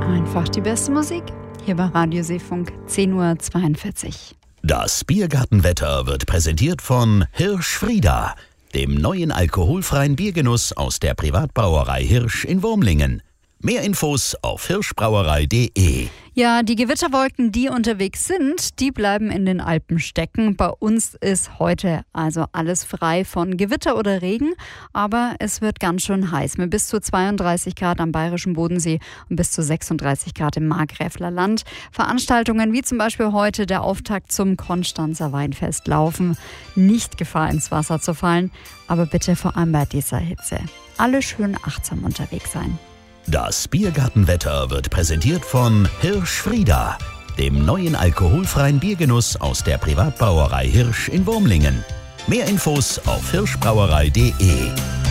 Einfach die beste Musik. Hier bei Radio Seefunk 10:42 Uhr. Das Biergartenwetter wird präsentiert von Hirsch Frieda, dem neuen alkoholfreien Biergenuss aus der Privatbrauerei Hirsch in Wurmlingen. Mehr Infos auf hirschbrauerei.de. Ja, die Gewitterwolken, die unterwegs sind, die bleiben in den Alpen stecken. Bei uns ist heute also alles frei von Gewitter oder Regen, aber es wird ganz schön heiß mit bis zu 32 Grad am Bayerischen Bodensee und bis zu 36 Grad im Markgräfler Land. Veranstaltungen wie zum Beispiel heute der Auftakt zum Konstanzer Weinfest laufen. Nicht Gefahr, ins Wasser zu fallen, aber bitte vor allem bei dieser Hitze. Alle schön achtsam unterwegs sein. Das Biergartenwetter wird präsentiert von Hirsch Frieda, dem neuen alkoholfreien Biergenuss aus der Privatbrauerei Hirsch in Wurmlingen. Mehr Infos auf hirschbrauerei.de.